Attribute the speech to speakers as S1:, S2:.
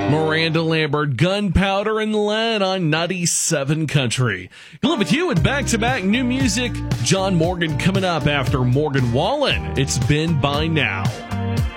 S1: Miranda Lambert, Gunpowder and Lead on 97 Country. Glad with you and back-to-back new music. John Morgan coming up after Morgan Wallen. It's been by now.